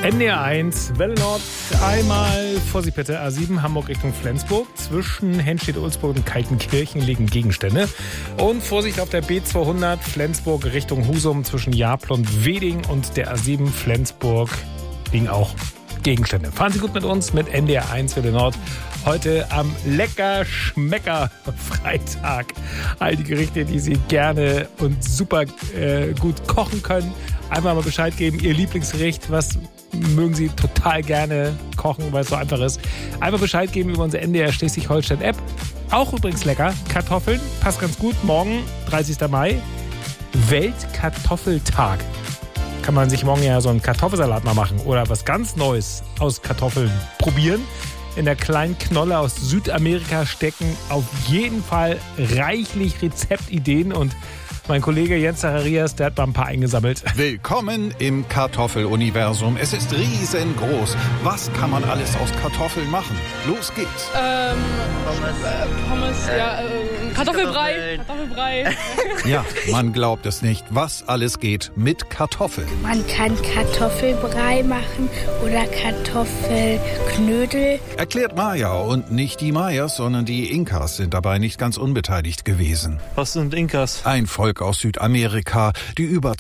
NDR1, Welle Nord, einmal Vorsicht bitte, A7 Hamburg Richtung Flensburg. Zwischen Henstedt-Ulzburg und Kaltenkirchen liegen Gegenstände. Und Vorsicht auf der B200 Flensburg Richtung Husum zwischen Jarplund und Weding und der A7 Flensburg liegen auch Gegenstände. Fahren Sie gut mit uns mit NDR1 Welle Nord. Heute am Lecker-Schmecker-Freitag. All die Gerichte, die Sie gerne und super gut kochen können. Einmal mal Bescheid geben, Ihr Lieblingsgericht, was mögen Sie total gerne kochen, weil es so einfach ist. Einmal Bescheid geben über unsere NDR Schleswig-Holstein-App. Auch übrigens lecker, Kartoffeln, passt ganz gut. Morgen, 30. Mai, Weltkartoffeltag. Kann man sich morgen ja so einen Kartoffelsalat mal machen oder was ganz Neues aus Kartoffeln probieren. In der kleinen Knolle aus Südamerika stecken auf jeden Fall reichlich Rezeptideen und mein Kollege Jens Zacharias, der hat mal ein paar eingesammelt. Willkommen im Kartoffeluniversum. Es ist riesengroß. Was kann man alles aus Kartoffeln machen? Los geht's. Pommes, Kartoffelbrei. Ja, man glaubt es nicht, was alles geht mit Kartoffeln. Man kann Kartoffelbrei machen oder Kartoffelknödel. Erklärt Maya, und nicht die Mayas, sondern die Inkas sind dabei nicht ganz unbeteiligt gewesen. Was sind Inkas? Ein Volk aus Südamerika, die über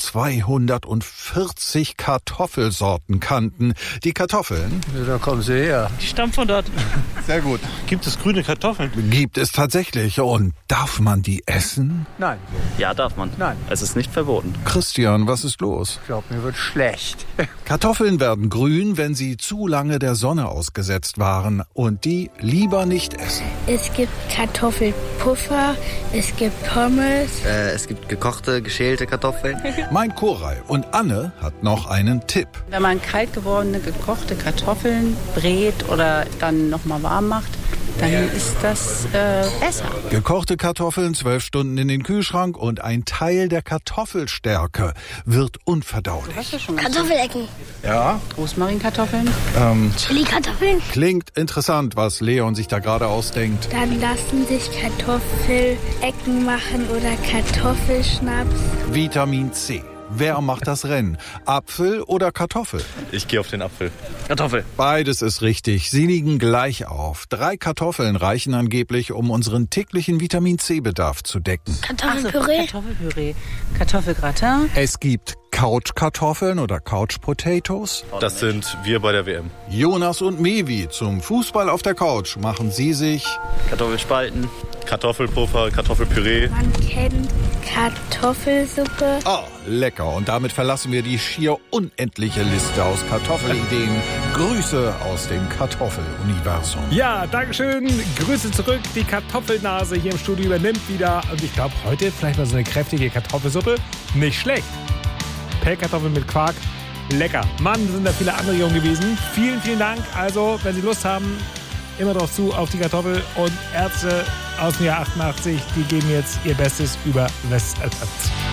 240 Kartoffelsorten kannten. Die Kartoffeln... Da kommen sie her. Die stammen von dort. Sehr gut. Gibt es grüne Kartoffeln? Gibt es tatsächlich. Und darf man die essen? Nein. Ja, darf man. Nein. Es ist nicht verboten. Christian, was ist los? Ich glaube, mir wird schlecht. Kartoffeln werden grün, wenn sie zu lange der Sonne ausgesetzt waren und die lieber nicht essen. Es gibt Kartoffelpuffer, es gibt Pommes. Es gibt gekochte, geschälte Kartoffeln. Mein Koray und Anne hat noch einen Tipp. Wenn man kalt gewordene, gekochte Kartoffeln brät oder dann nochmal warm macht, dann ist das besser. Gekochte Kartoffeln 12 Stunden in den Kühlschrank und ein Teil der Kartoffelstärke wird unverdaulich. Hast du schon Kartoffelecken, Ja, Rosmarinkartoffeln? Chili-Kartoffeln. klingt interessant, was Leon sich da gerade ausdenkt. Dann lassen sich Kartoffelecken machen oder Kartoffelschnaps. Vitamin C. Wer macht das Rennen? Apfel oder Kartoffel? Ich gehe auf den Apfel. Kartoffel. Beides ist richtig. Sie liegen gleich auf. 3 Kartoffeln reichen angeblich, um unseren täglichen Vitamin-C-Bedarf zu decken. Kartoffelpüree. Kartoffelpüree. Kartoffelgratin. Es gibt Couchkartoffeln oder Couch Potatoes. Das sind wir bei der WM. Jonas und Mevi zum Fußball auf der Couch machen sie sich Kartoffelspalten, Kartoffelpuffer, Kartoffelpüree. Man kennt Kartoffelsuppe. Oh, lecker. Und damit verlassen wir die schier unendliche Liste aus Kartoffelideen. Grüße aus dem Kartoffeluniversum. Ja, Dankeschön. Grüße zurück. Die Kartoffelnase hier im Studio übernimmt wieder. Und ich glaube, heute vielleicht mal so eine kräftige Kartoffelsuppe. Nicht schlecht. Pellkartoffeln mit Quark. Lecker. Mann, sind da viele Anregungen gewesen. Vielen, vielen Dank. Also, wenn Sie Lust haben, immer drauf zu auf die Kartoffel. Und Ärzte aus dem Jahr 88, die geben jetzt ihr Bestes über Westsalat.